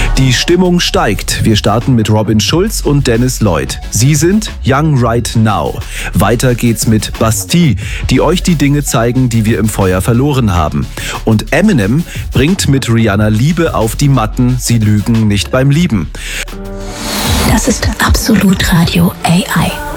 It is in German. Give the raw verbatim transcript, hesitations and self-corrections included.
Die Stimmung steigt. Wir starten mit Robin Schulz und Dennis Lloyd. Sie sind Young Right Now. Weiter geht's mit Bastille, die euch die Dinge zeigen, die wir im Feuer verloren haben. Und Eminem bringt mit Rihanna Liebe auf die Matten. Sie lügen nicht beim Lieben. Das ist Absolut Radio A I.